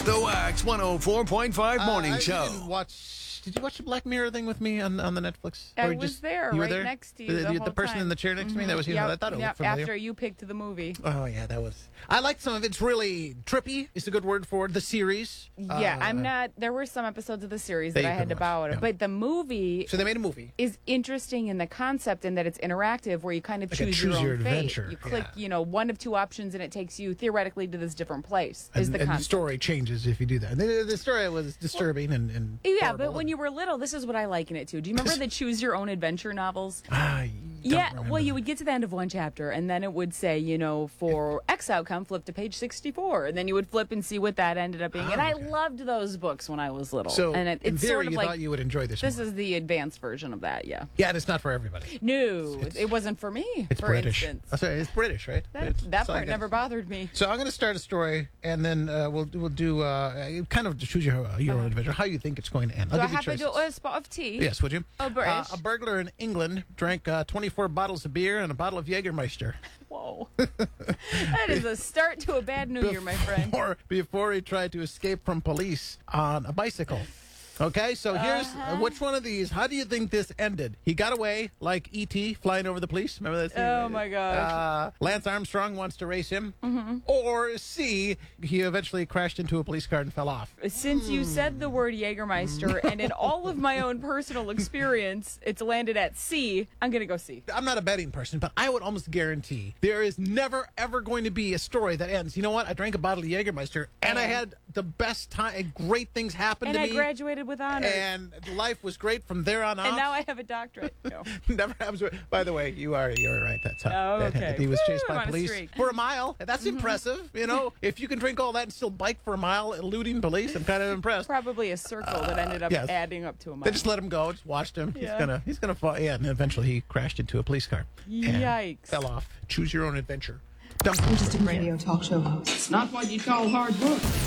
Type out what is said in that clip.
The Wax 104.5 Morning Show. Did you watch the Black Mirror thing with me on the Netflix? I Or was there, you were right there? next to you the whole person in time. the chair next to me, that was you. Yep, I thought it yep, looked familiar. after you picked the movie. Oh, yeah, that was... I liked some of it. It's really trippy is a good word for it. The series. Yeah, I'm not... There were some episodes of the series that That I you had to couldn't bow watch, out of. yeah. But the movie So they made a movie. is interesting in the concept in that it's interactive, where you kind of Like a choose choose your your own fate. adventure, You click, yeah. one of two options, and it takes you theoretically to this different place. Is the And the concept. story changes if you do that. The story was disturbing and Yeah, horrible. but when you were little, this is what I liken it to. Do you remember the choose your own adventure novels? I don't Yeah, remember well, you that. would get to the end of one chapter, and then it would say, for X outcome, flip to page 64, and then you would flip and see what that ended up being. And I okay. loved those books when I was little. So and in it's theory, sort of you like thought you would enjoy this. this more. is the advanced version of that. Yeah. Yeah, and it's not for everybody. No, it wasn't for me. It's for British. instance. Oh, sorry, it's British, right? That That's all I part got. never bothered me. So I'm going to start a story, and then we'll do kind of choose your own adventure. How you think it's going to end? Do I give you have to choices. do a spot of tea? Yes, would you? Oh, British. A burglar in England drank 24 bottles of beer and a bottle of Jägermeister Whoa. That is a start to a bad new year, my friend. before he tried to escape from police on a bicycle. Okay, so here's which one of these? How do you think this ended? He got away like E.T. flying over the police. Remember that scene? Oh, my gosh. Lance Armstrong wants to race him. Mm-hmm. Or C, he eventually crashed into a police car and fell off. Since you said the word Jägermeister, and in all of my own personal experience, it's landed at C, I'm going to go C. I'm not a betting person, but I would almost guarantee there is never, ever going to be a story that ends. You know what? I drank a bottle of Jägermeister, and I had the best time, and great things happened And to I me. graduated with honors. And life was great from there on out. And now I have a doctorate. No. Never happens. By the way, you're right. That's how Oh, that okay. ended. He was chased Woo, I'm by on a police streak. for a mile. That's impressive. If you can drink all that and still bike for a mile, eluding police, I'm kind of impressed. Probably a circle that ended up yes. adding up to a mile. They just let him go. Just watched him. Yeah. He's gonna fall. Yeah, and eventually he crashed into a police car. and Yikes. fell off. Choose your own adventure. I'm just a radio talk show host. It's not what you call hard work.